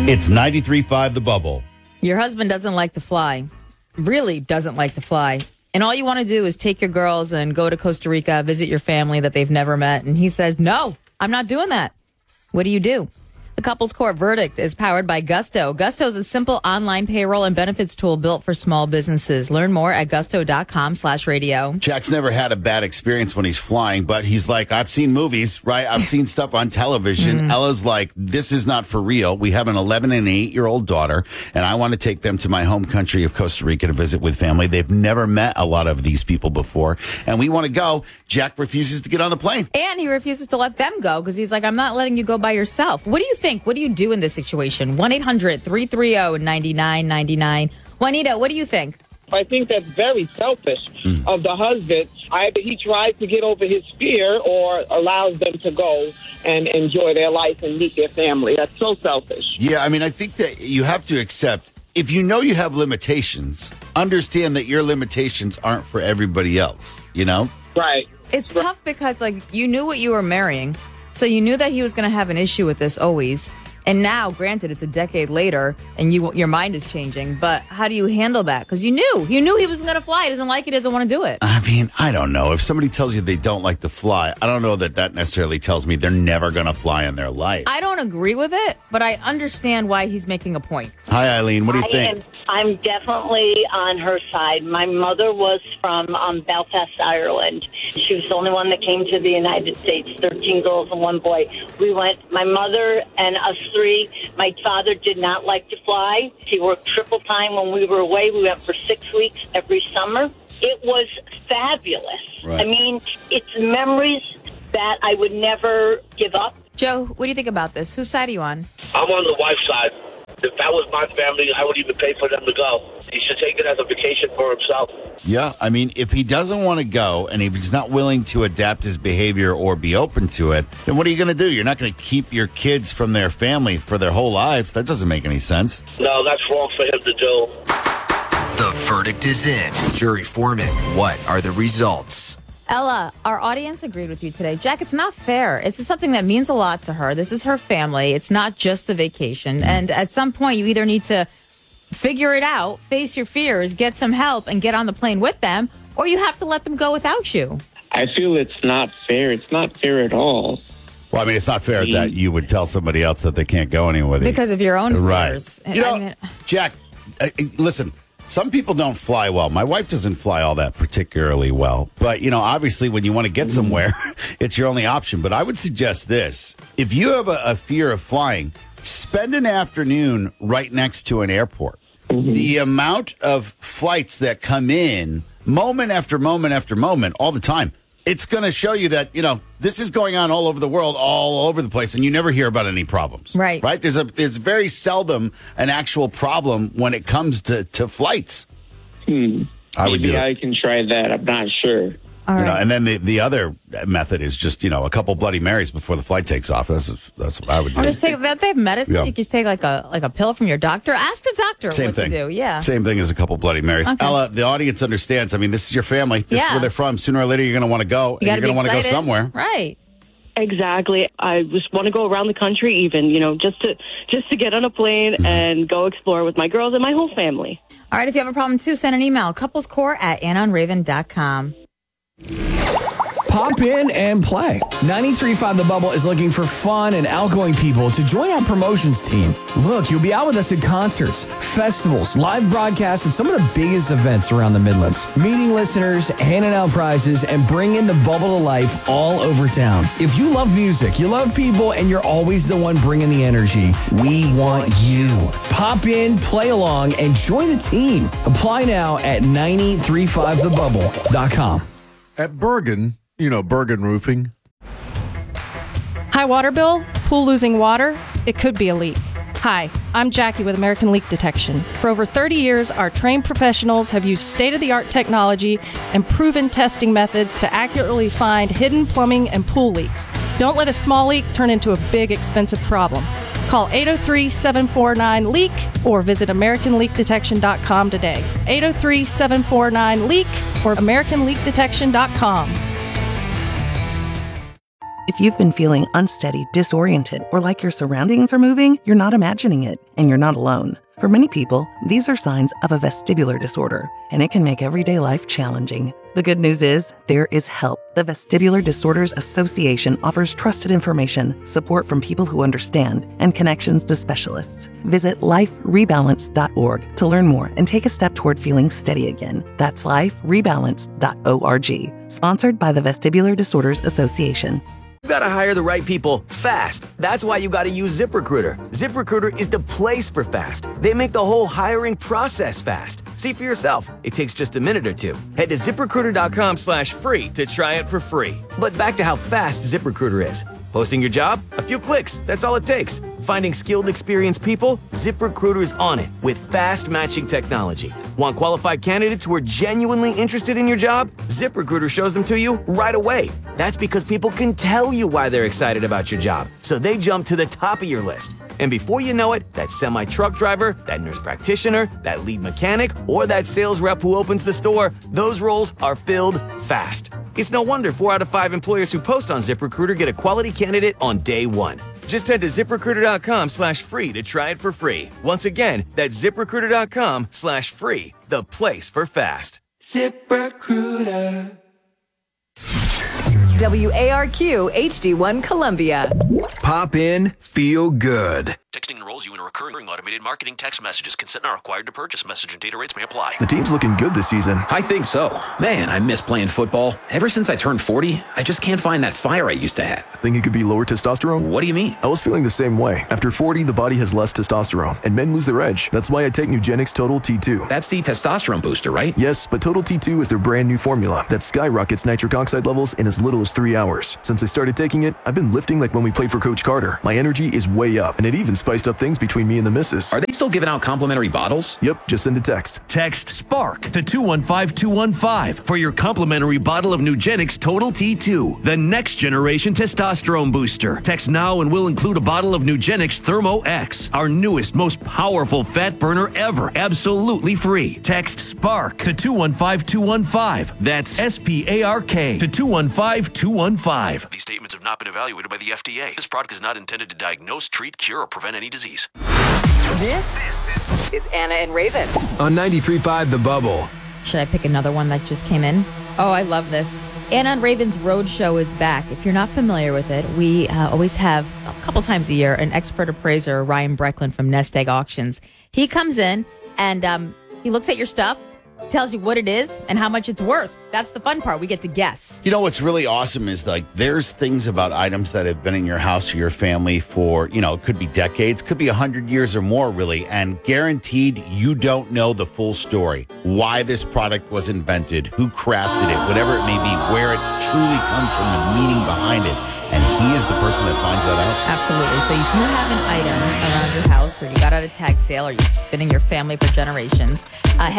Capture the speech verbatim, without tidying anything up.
It's ninety-three point five The Bubble. Your husband doesn't like to fly. Really doesn't like to fly. And all you want to do is take your girls and go to Costa Rica, visit your family that they've never met. And he says, no, I'm not doing that. What do you do? The Couples Court verdict is powered by Gusto. Gusto is a simple online payroll and benefits tool built for small businesses. Learn more at gusto.com slash radio. Jack's never had a bad experience when he's flying, but he's like, I've seen movies, right? I've seen stuff on television. Mm. Ella's like, this is not for real. We have an eleven and eight-year-old daughter, and I want to take them to my home country of Costa Rica to visit with family. They've never met a lot of these people before, and we want to go. Jack refuses to get on the plane. And he refuses to let them go because he's like, I'm not letting you go by yourself. What do you think? What do you do in this situation? one eight hundred three three zero nine nine nine nine. Juanita, what do you think? I think that's very selfish mm. of the husband. Either he tries to get over his fear or allows them to go and enjoy their life and meet their family. That's so selfish. Yeah, I mean, I think that you have to accept, if you know you have limitations, understand that your limitations aren't for everybody else, you know? Right. It's right. tough because, like, you knew what you were marrying. So you knew that he was going to have an issue with this always. And now, granted, it's a decade later and you your mind is changing. But how do you handle that? Because you knew. You knew he wasn't going to fly. He doesn't like it. He doesn't want to do it. I mean, I don't know. If somebody tells you they don't like to fly, I don't know that that necessarily tells me they're never going to fly in their life. I don't agree with it, but I understand why he's making a point. Hi, Eileen. What do you I think? Am, I'm definitely on her side. My mother was from um, Belfast, Ireland. She was the only one that came to the United States, thirteen girls and one boy. We went, my mother and us three. My father did not like to fly. He worked triple time when we were away. We went for six weeks every summer. It was fabulous. Right. I mean, it's memories that I would never give up. Joe, what do you think about this? Whose side are you on? I'm on the wife's side. If that was my family, I would even pay for them to go. He should take it as a vacation for himself. Yeah, I mean, if he doesn't want to go and if he's not willing to adapt his behavior or be open to it, then what are you going to do? You're not going to keep your kids from their family for their whole lives. That doesn't make any sense. No, that's wrong for him to do. The verdict is in. Jury foreman, what are the results? Ella, our audience agreed with you today. Jack, it's not fair. It's something that means a lot to her. This is her family. It's not just a vacation. And at some point, you either need to figure it out, face your fears, get some help, and get on the plane with them, or you have to let them go without you. I feel it's not fair. It's not fair at all. Well, I mean, it's not fair that you would tell somebody else that they can't go anywhere with you. Because of your own right. fears. You know, I mean, Jack, uh, listen, some people don't fly well. My wife doesn't fly all that particularly well. But, you know, obviously when you want to get somewhere, it's your only option. But I would suggest this. If you have a, a fear of flying, spend an afternoon right next to an airport. Mm-hmm. The amount of flights that come in moment after moment after moment all the time, it's going to show you that, you know, this is going on all over the world, all over the place, and you never hear about any problems. Right. Right? There's a there's very seldom an actual problem when it comes to, to flights. Hmm. I would Maybe do it. I can try that. I'm not sure. all You know, right. and then the, the other method is just, you know, a couple Bloody Marys before the flight takes off. That's that's what I would do. Or just take that. They have medicine. Yeah. You can just take like a like a pill from your doctor. Ask the doctor Same what thing. to do. Yeah. Same thing as a couple Bloody Marys. Okay. Ella, the audience understands. I mean, this is your family. This Yeah. is where they're from. Sooner or later, you're going to want to go. You and gotta you're going to be want to go excited. somewhere. Right. Exactly. I just want to go around the country even, you know, just to just to get on a plane Mm-hmm. and go explore with my girls and my whole family. All right. If you have a problem too, send an email. Couplescore at annonraven dot com. Pop in and play. ninety-three point five The Bubble is looking for fun and outgoing people to join our promotions team. Look, you'll be out with us at concerts, festivals, live broadcasts, and some of the biggest events around the Midlands. Meeting listeners, handing out prizes, and bringing the bubble to life all over town. If you love music, you love people, and you're always the one bringing the energy, we want you. Pop in, play along, and join the team. Apply now at ninety-three point five the bubble dot com. At Bergen, you know, Bergen Roofing. High water bill? Pool losing water? It could be a leak. Hi, I'm Jackie with American Leak Detection. For over thirty years, our trained professionals have used state-of-the-art technology and proven testing methods to accurately find hidden plumbing and pool leaks. Don't let a small leak turn into a big, expensive problem. Call eight oh three, seven four nine, LEAK or visit American Leak Detection dot com today. eight oh three, seven four nine, LEAK or American Leak Detection dot com. If you've been feeling unsteady, disoriented, or like your surroundings are moving, you're not imagining it, and you're not alone. For many people, these are signs of a vestibular disorder, and it can make everyday life challenging. The good news is, there is help. The Vestibular Disorders Association offers trusted information, support from people who understand, and connections to specialists. Visit life rebalance dot org to learn more and take a step toward feeling steady again. That's life rebalance dot org. Sponsored by the Vestibular Disorders Association. You gotta hire the right people fast. That's why you gotta use ZipRecruiter. ZipRecruiter is the place for fast. They make the whole hiring process fast. See for yourself. It takes just a minute or two. Head to ZipRecruiter.com slash free to try it for free. But back to how fast ZipRecruiter is. Posting your job? A few clicks. That's all it takes. Finding skilled, experienced people? ZipRecruiter is on it with fast matching technology. Want qualified candidates who are genuinely interested in your job? ZipRecruiter shows them to you right away. That's because people can tell you why they're excited about your job, so they jump to the top of your list. And before you know it, that semi-truck driver, that nurse practitioner, that lead mechanic, or that sales rep who opens the store, those roles are filled fast. It's no wonder four out of five employers who post on ZipRecruiter get a quality candidate on day one. Just head to ZipRecruiter.com slash free to try it for free. Once again, that's ZipRecruiter.com slash free, the place for fast. ZipRecruiter. W A R Q H D one Columbia. Pop in, feel good. Texting enrolls you in a recurring automated marketing text messages. Consent not required to purchase. Message and data rates may apply. The team's looking good this season. I think so. Man, I miss playing football. Ever since I turned forty, I just can't find that fire I used to have. Think it could be lower testosterone? What do you mean? I was feeling the same way. After forty, the body has less testosterone, and men lose their edge. That's why I take Nugenix Total T two. That's the testosterone booster, right? Yes, but Total T two is their brand new formula that skyrockets nitric oxide levels in as little as three hours. Since I started taking it, I've been lifting like when we played for Coach Carter. My energy is way up, and it even spiced up things between me and the missus. Are they still giving out complimentary bottles? Yep, just send a text. Text SPARK to two one five two one five for your complimentary bottle of Nugenix Total T two, the next generation testosterone booster. Text now and we'll include a bottle of Nugenix Thermo X, our newest, most powerful fat burner ever, absolutely free. Text SPARK to two one five two one five. That's S P A R K to two one five two one five. These statements have not been evaluated by the F D A. This product is not intended to diagnose, treat, cure, or prevent any disease. This is Anna and Raven. On ninety-three point five The Bubble. Should I pick another one that just came in? Oh, I love this. Anna and Raven's Road Show is back. If you're not familiar with it, we uh, always have, a couple times a year, an expert appraiser, Ryan Brecklin from Nest Egg Auctions. He comes in and um, he looks at your stuff, tells you what it is and how much it's worth. That's the fun part. We get to guess. You know what's really awesome is like there's things about items that have been in your house or your family for, you know, it could be decades, could be a hundred years or more really, and guaranteed you don't know the full story. Why this product was invented, who crafted it, whatever it may be, where it truly comes from, the meaning behind it. And he is the person that finds that out. Absolutely. So if you have an item around your house or you got at a tag sale or you've just been in your family for generations, uh,